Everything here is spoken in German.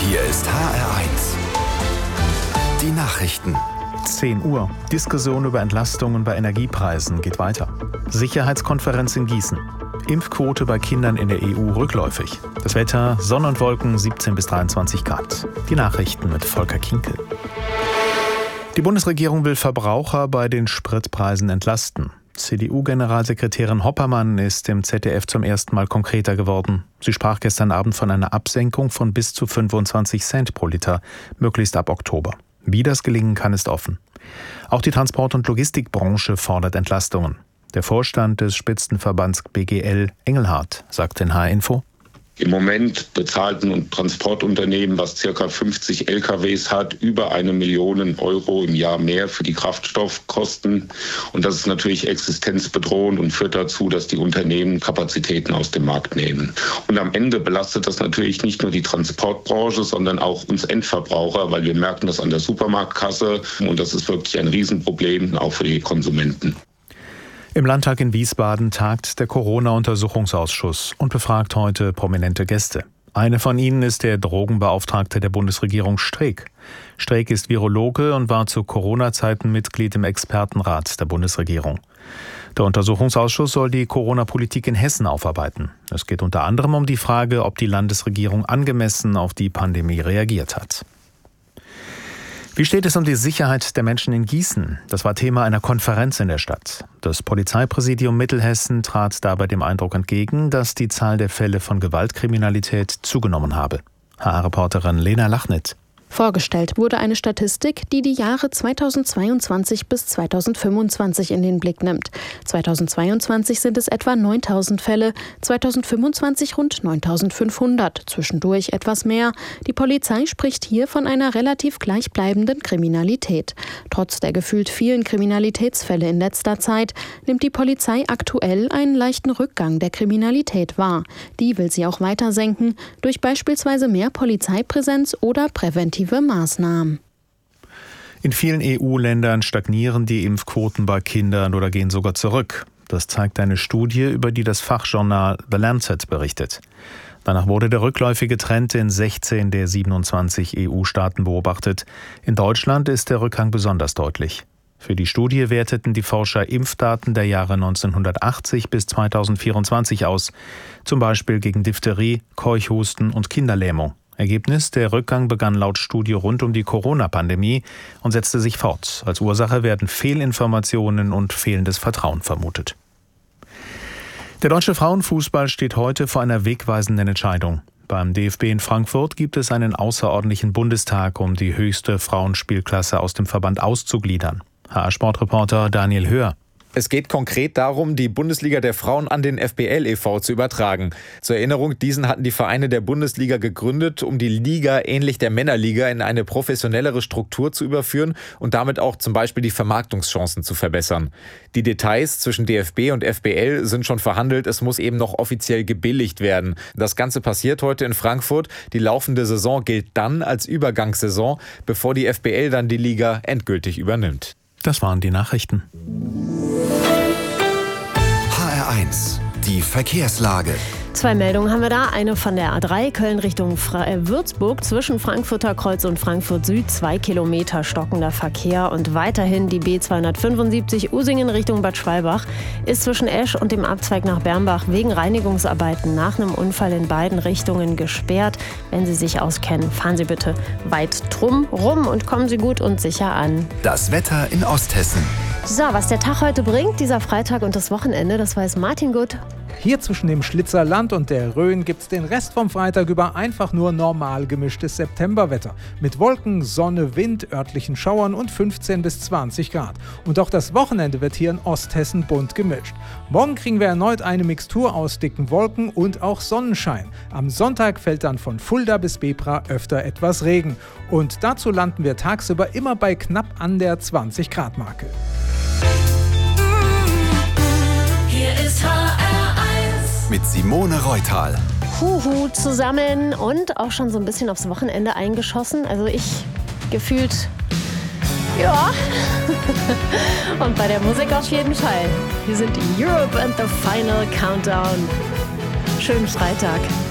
Hier ist HR1. Die Nachrichten. 10 Uhr. Diskussion über Entlastungen bei Energiepreisen geht weiter. Sicherheitskonferenz in Gießen. Impfquote bei Kindern in der EU rückläufig. Das Wetter, Sonne und Wolken, 17 bis 23 Grad. Die Nachrichten mit Volker Kinkel. Die Bundesregierung will Verbraucher bei den Spritpreisen entlasten. CDU-Generalsekretärin Hoppermann ist im ZDF zum ersten Mal konkreter geworden. Sie sprach gestern Abend von einer Absenkung von bis zu 25 Cent pro Liter, möglichst ab Oktober. Wie das gelingen kann, ist offen. Auch die Transport- und Logistikbranche fordert Entlastungen. Der Vorstand des Spitzenverbands BGL, Engelhardt, sagt in HR-Info: Im Moment bezahlten und Transportunternehmen, was ca. 50 LKWs hat, über 1 Million Euro im Jahr mehr für die Kraftstoffkosten. Und das ist natürlich existenzbedrohend und führt dazu, dass die Unternehmen Kapazitäten aus dem Markt nehmen. Und am Ende belastet das natürlich nicht nur die Transportbranche, sondern auch uns Endverbraucher, weil wir merken das an der Supermarktkasse. Und das ist wirklich ein Riesenproblem, auch für die Konsumenten. Im Landtag in Wiesbaden tagt der Corona-Untersuchungsausschuss und befragt heute prominente Gäste. Eine von ihnen ist der Drogenbeauftragte der Bundesregierung Streeck. Streeck ist Virologe und war zu Corona-Zeiten Mitglied im Expertenrat der Bundesregierung. Der Untersuchungsausschuss soll die Corona-Politik in Hessen aufarbeiten. Es geht unter anderem um die Frage, ob die Landesregierung angemessen auf die Pandemie reagiert hat. Wie steht es um die Sicherheit der Menschen in Gießen? Das war Thema einer Konferenz in der Stadt. Das Polizeipräsidium Mittelhessen trat dabei dem Eindruck entgegen, dass die Zahl der Fälle von Gewaltkriminalität zugenommen habe. HR-Reporterin Lena Lachnit. Vorgestellt wurde eine Statistik, die die Jahre 2022 bis 2025 in den Blick nimmt. 2022 sind es etwa 9.000 Fälle, 2025 rund 9.500, zwischendurch etwas mehr. Die Polizei spricht hier von einer relativ gleichbleibenden Kriminalität. Trotz der gefühlt vielen Kriminalitätsfälle in letzter Zeit nimmt die Polizei aktuell einen leichten Rückgang der Kriminalität wahr. Die will sie auch weiter senken, durch beispielsweise mehr Polizeipräsenz oder präventive Maßnahmen. In vielen EU-Ländern stagnieren die Impfquoten bei Kindern oder gehen sogar zurück. Das zeigt eine Studie, über die das Fachjournal The Lancet berichtet. Danach wurde der rückläufige Trend in 16 der 27 EU-Staaten beobachtet. In Deutschland ist der Rückgang besonders deutlich. Für die Studie werteten die Forscher Impfdaten der Jahre 1980 bis 2024 aus, zum Beispiel gegen Diphtherie, Keuchhusten und Kinderlähmung. Ergebnis: Der Rückgang begann laut Studie rund um die Corona-Pandemie und setzte sich fort. Als Ursache werden Fehlinformationen und fehlendes Vertrauen vermutet. Der deutsche Frauenfußball steht heute vor einer wegweisenden Entscheidung. Beim DFB in Frankfurt gibt es einen außerordentlichen Bundestag, um die höchste Frauenspielklasse aus dem Verband auszugliedern. HR-Sportreporter Daniel Höhr. Es geht konkret darum, die Bundesliga der Frauen an den FBL e.V. zu übertragen. Zur Erinnerung, diesen hatten die Vereine der Bundesliga gegründet, um die Liga ähnlich der Männerliga in eine professionellere Struktur zu überführen und damit auch zum Beispiel die Vermarktungschancen zu verbessern. Die Details zwischen DFB und FBL sind schon verhandelt, es muss eben noch offiziell gebilligt werden. Das Ganze passiert heute in Frankfurt. Die laufende Saison gilt dann als Übergangssaison, bevor die FBL dann die Liga endgültig übernimmt. Das waren die Nachrichten. HR1, die Verkehrslage. 2 Meldungen haben wir da. Eine von der A3 Köln Richtung Würzburg zwischen Frankfurter Kreuz und Frankfurt Süd. 2 Kilometer stockender Verkehr. Und weiterhin die B275 Usingen Richtung Bad Schwalbach ist zwischen Esch und dem Abzweig nach Bernbach wegen Reinigungsarbeiten nach einem Unfall in beiden Richtungen gesperrt. Wenn Sie sich auskennen, fahren Sie bitte weit drum rum und kommen Sie gut und sicher an. Das Wetter in Osthessen. So, was der Tag heute bringt, dieser Freitag und das Wochenende, das weiß Martin Gut. Hier zwischen dem Schlitzerland und der Rhön gibt es den Rest vom Freitag über einfach nur normal gemischtes Septemberwetter. Mit Wolken, Sonne, Wind, örtlichen Schauern und 15 bis 20 Grad. Und auch das Wochenende wird hier in Osthessen bunt gemischt. Morgen kriegen wir erneut eine Mixtur aus dicken Wolken und auch Sonnenschein. Am Sonntag fällt dann von Fulda bis Bebra öfter etwas Regen. Und dazu landen wir tagsüber immer bei knapp an der 20-Grad-Marke. Hier ist HR1 mit Simone Reutal. Huhu zusammen und auch schon so ein bisschen aufs Wochenende eingeschossen. Also ich gefühlt, ja. Und bei der Musik auf jeden Fall. Hier sind die Europe and the Final Countdown. Schönen Freitag.